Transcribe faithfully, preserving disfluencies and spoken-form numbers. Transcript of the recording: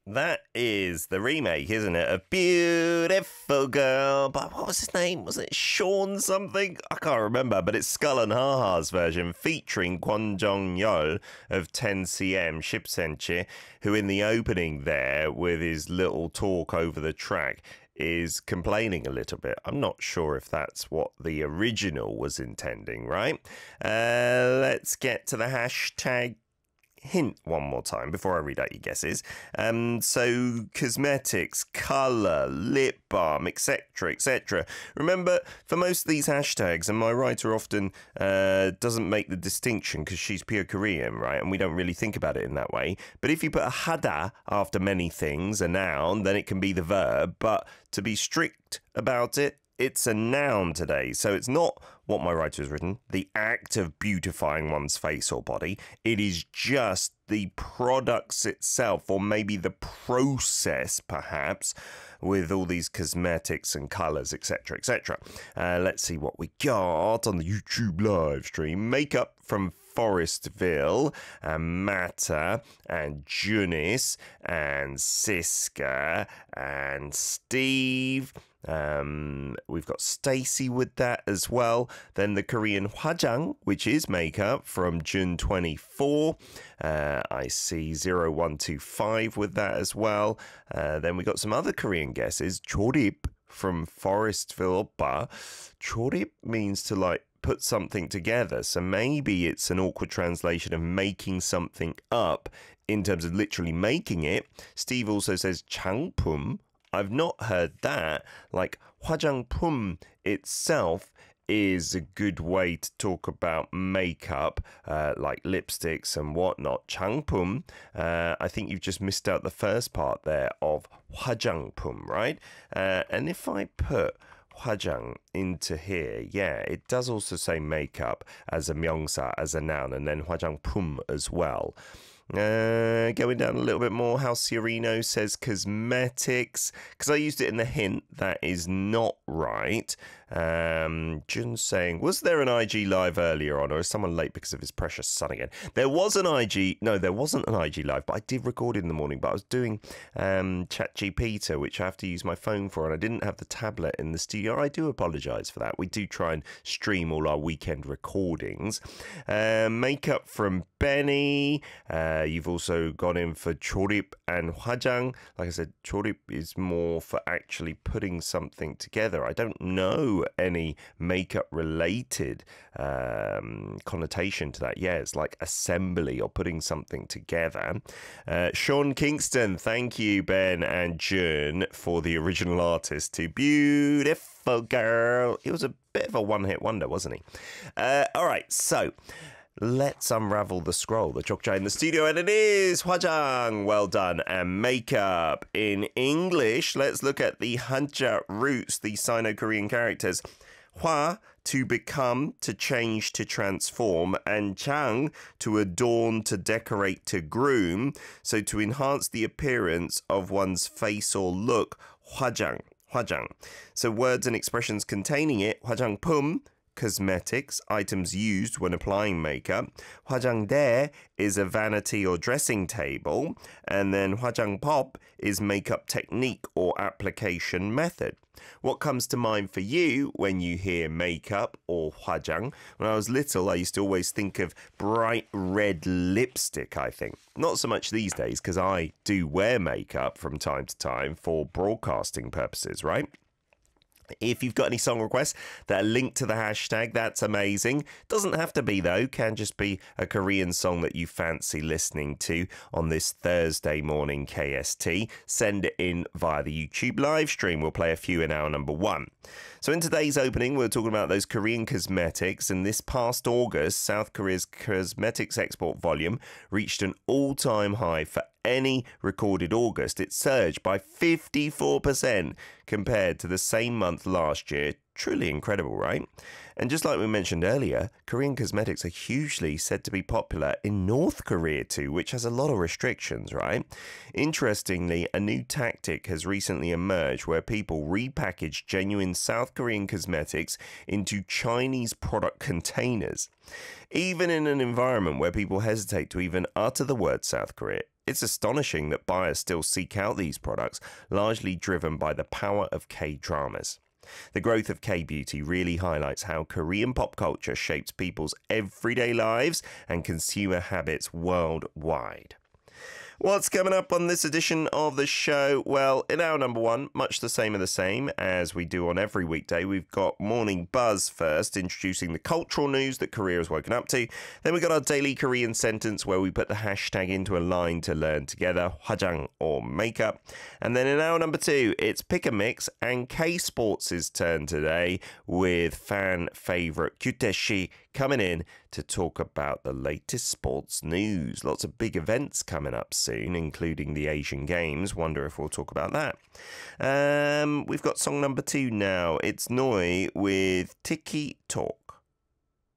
That is the remake, isn't it? A Beautiful Girl. But what was his name? Was it Sean something? I can't remember, but it's Skull and Ha-Ha's version featuring Kwon Jong-yeol of ten C M Shipsenche, who in the opening there, with his little talk over the track, is complaining a little bit. I'm not sure if that's what the original was intending, right? Uh, let's get to the hashtag hint one more time before I read out your guesses. Um, so cosmetics, colour, lip balm, et cetera, et cetera. Remember, for most of these hashtags, and my writer often uh, doesn't make the distinction because she's pure Korean, right? And we don't really think about it in that way. But if you put a hada after many things, a noun, then it can be the verb. But to be strict about it, it's a noun today, so it's not what my writer has written, the act of beautifying one's face or body. It is just the products itself, or maybe the process, perhaps, with all these cosmetics and colours, et cetera, et cetera. Uh, let's see what we got on the YouTube live stream. Makeup from Forestville, and Mata, and Junis, and Siska, and Steve. Um, we've got Stacy with that as well. Then the Korean Hwajang, which is makeup from June twenty-four. Uh, I see zero one two five with that as well. Uh, then we got some other Korean guesses. Chorip from Forestville. Ba. Chorip means to like put something together. So maybe it's an awkward translation of making something up in terms of literally making it. Steve also says changpum. I've not heard that. Like 화장품 itself is a good way to talk about makeup, uh, like lipsticks and whatnot. 장품, uh, I think you've just missed out the first part there of 화장품, right? Uh, and if I put 화장 into here, yeah, it does also say makeup as a 명사, as a noun, and then 화장품 as well. Uh, going down a little bit more, how Sirino says cosmetics, because I used it in the hint. That is not right. Um, Jun saying, was there an I G live earlier on, or is someone late because of his precious son again? There was an I G, no, there wasn't an I G live, but I did record it in the morning. But I was doing um, ChatGPT, which I have to use my phone for, and I didn't have the tablet in the studio. I do apologise for that. We do try and stream all our weekend recordings. Uh, makeup from Benny. Uh, you've also gone in for chorip and hwajang. Like I said, chorip is more for actually putting something together. I don't know any makeup related um, connotation to that. Yeah, it's like assembly or putting something together. Uh, Sean Kingston, thank you, Ben and June, for the original artist to Beautiful Girl. It was a bit of a one-hit wonder, wasn't he? Uh, all right, so let's unravel the scroll. The Chokja in the studio, and it is Hwajang. Well done. And makeup in English. Let's look at the Hanja roots, the Sino-Korean characters. Hwa, to become, to change, to transform, and Chang, to adorn, to decorate, to groom. So to enhance the appearance of one's face or look. Hwajang. Hwajang. So words and expressions containing it. Hwajangpum, cosmetics, items used when applying makeup. 화장대 is a vanity or dressing table. And then 화장법 is makeup technique or application method. What comes to mind for you when you hear makeup or 화장? When I was little, I used to always think of bright red lipstick, I think. Not so much these days, because I do wear makeup from time to time for broadcasting purposes, right? If you've got any song requests that are linked to the hashtag, that's amazing. Doesn't have to be, though. Can just be a Korean song that you fancy listening to on this Thursday morning K S T. Send it in via the YouTube live stream. We'll play a few in hour number one. So in today's opening, we're talking about those Korean cosmetics. And this past August, South Korea's cosmetics export volume reached an all-time high for any recorded August. It surged by fifty-four percent compared to the same month last year. Truly incredible, right? And just like we mentioned earlier, Korean cosmetics are hugely said to be popular in North Korea too, which has a lot of restrictions, right? Interestingly, a new tactic has recently emerged where people repackage genuine South Korean cosmetics into Chinese product containers. Even in an environment where people hesitate to even utter the word South Korea, It's astonishing that buyers still seek out these products, largely driven by the power of K-dramas. The growth of K-beauty really highlights how Korean pop culture shapes people's everyday lives and consumer habits worldwide. What's coming up on this edition of the show? Well, in our number one, much the same of the same as we do on every weekday, we've got Morning Buzz first, introducing the cultural news that Korea has woken up to. Then we've got our daily Korean sentence where we put the hashtag into a line to learn together, 화장 or makeup. And then in our number two, it's Pick a Mix and K-Sports' turn today with fan favourite Kyuteshi coming in to talk about the latest sports news. Lots of big events coming up soon, including the Asian Games. Wonder if we'll talk about that. Um, we've got song number two now. It's Noi with Tiki Talk.